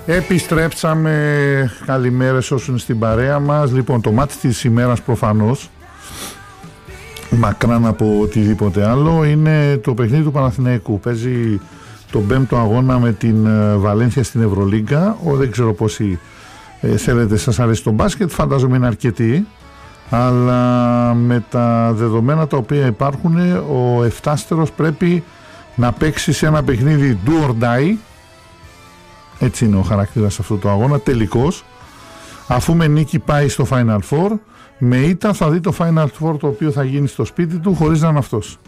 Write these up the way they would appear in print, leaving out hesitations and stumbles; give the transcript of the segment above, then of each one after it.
Επιστρέψαμε, καλημέρες όσοι στην παρέα μας. Λοιπόν, το μάτι της ημέρας προφανώς, μακράν από οτιδήποτε άλλο, είναι το παιχνίδι του Παναθηναϊκού. Παίζει τον 5ο αγώνα με την Βαλένθια στην Ευρωλίγκα. Δεν ξέρω πόσοι θέλετε, σας αρέσει το μπάσκετ, φαντάζομαι είναι αρκετοί, αλλά με τα δεδομένα τα οποία υπάρχουν, ο εφτάστερος πρέπει να παίξει σε ένα παιχνίδι do or die. Έτσι είναι ο χαρακτήρας αυτού του αγώνα, τελικός. Αφού με νίκη πάει στο Final Four, με ήττα θα δει το Final Four το οποίο θα γίνει στο σπίτι του χωρίς να είναι αυτός.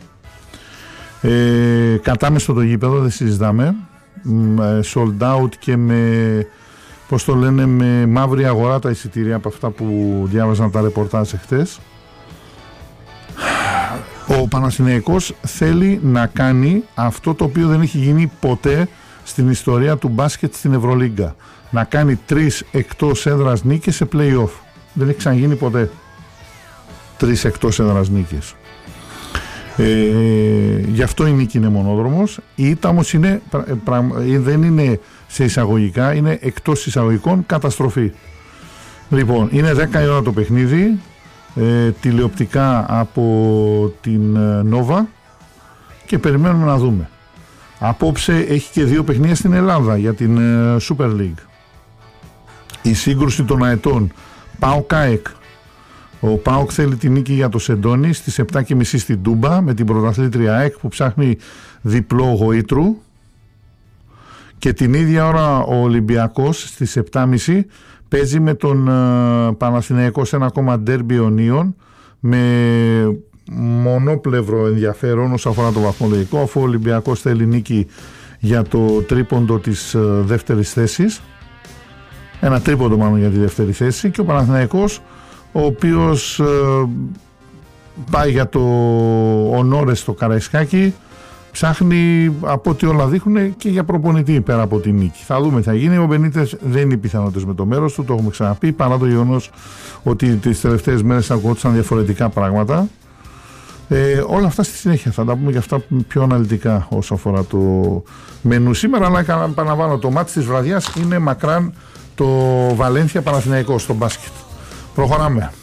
Κατάμεστο το γήπεδο, δεν συζητάμε, sold out και με, πώς το λένε, με μαύρη αγορά τα εισιτήρια από αυτά που διάβαζαν τα ρεπορτάζ χτες. Ο Παναθηναϊκός θέλει να κάνει αυτό το οποίο δεν έχει γίνει ποτέ στην ιστορία του μπάσκετ στην Ευρωλίγκα. Να κάνει 3 εκτός έδρας νίκες σε play-off. Δεν έχει ξαναγίνει ποτέ 3 εκτός έδρας νίκες. Γι' αυτό η νίκη είναι μονόδρομος. Η ήττα όμως δεν είναι σε εισαγωγικά, είναι εκτός εισαγωγικών καταστροφή. Λοιπόν, είναι 10 η ώρα το παιχνίδι, τηλεοπτικά από την Νόβα, και περιμένουμε να δούμε. Απόψε έχει και 2 παιχνίδια στην Ελλάδα για την Super League. Η σύγκρουση των αετών ΠΑΟΚ-ΑΕΚ. Ο ΠΑΟΚ θέλει τη νίκη για το Σεντόνι στις 7.30 στην Τούμπα με την πρωταθλήτρια ΑΕΚ που ψάχνει διπλό γοήτρου, και την ίδια ώρα ο Ολυμπιακός στις 7.30 παίζει με τον Παναθηναϊκό σε ένα ακόμα ντέρμπι Ιωνίων, με μονόπλευρο ενδιαφέρον όσον αφορά το βαθμολογικό, αφού ο Ολυμπιακός θέλει νίκη για το τρίποντο της δεύτερης θέσης, ένα τρίποντο μάλλον για τη δεύτερη θέση, και ο Παναθηναϊκός, ο οποίος πάει για το ονόρες στο Καραϊσκάκι, ψάχνει από ό,τι όλα δείχνουν και για προπονητή πέρα από τη νίκη. Θα δούμε τι θα γίνει. Ο Μπενίτες δεν είναι πιθανότητες με το μέρος του, το έχουμε ξαναπεί, παρά το γεγονός ότι τις τελευταίες μέρες ακούγονταν διαφορετικά πράγματα. Όλα αυτά στη συνέχεια θα τα πούμε και αυτά πιο αναλυτικά όσο αφορά το μενού σήμερα, αλλά επαναλαμβάνω, το μάτι της βραδιάς είναι μακράν το Βαλένθια Παναθηναϊκός στο μπάσκετ. Προχωράμε.